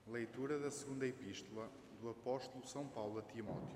Leitura da segunda epístola do apóstolo São Paulo a Timóteo.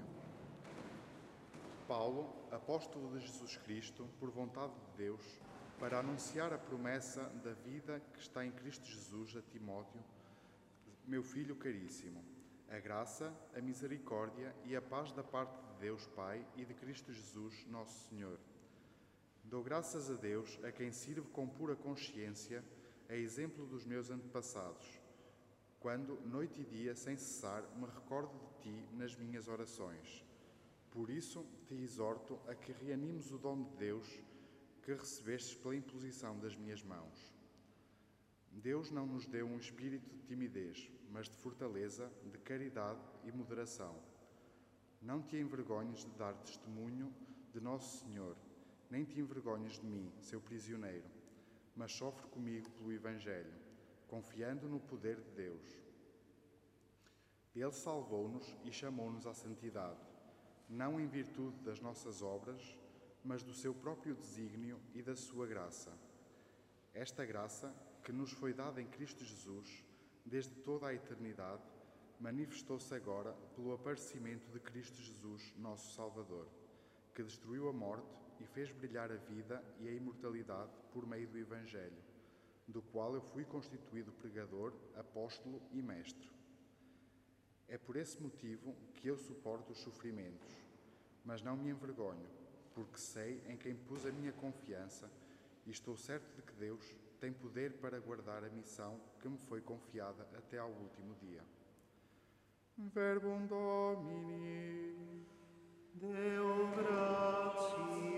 Paulo, apóstolo de Jesus Cristo, por vontade de Deus, para anunciar a promessa da vida que está em Cristo Jesus a Timóteo, meu filho caríssimo. A graça, a misericórdia e a paz da parte de Deus Pai e de Cristo Jesus, nosso Senhor. Dou graças a Deus, a quem sirvo com pura consciência, a exemplo dos meus antepassados, quando, noite e dia, sem cessar, me recordo de ti nas minhas orações. Por isso, te exorto a que reanimes o dom de Deus que recebestes pela imposição das minhas mãos. Deus não nos deu um espírito de timidez, mas de fortaleza, de caridade e moderação. Não te envergonhes de dar testemunho de Nosso Senhor, nem te envergonhes de mim, seu prisioneiro, mas sofre comigo pelo Evangelho, confiando no poder de Deus. Ele salvou-nos e chamou-nos à santidade, não em virtude das nossas obras, mas do seu próprio desígnio e da sua graça. Esta graça, que nos foi dada em Cristo Jesus, desde toda a eternidade, manifestou-se agora pelo aparecimento de Cristo Jesus, nosso Salvador, que destruiu a morte e fez brilhar a vida e a imortalidade por meio do Evangelho, do qual eu fui constituído pregador, apóstolo e mestre. É por esse motivo que eu suporto os sofrimentos, mas não me envergonho, porque sei em quem pus a minha confiança e estou certo de que Deus tem poder para guardar a missão que me foi confiada até ao último dia. Verbum Domini. Deo gratias.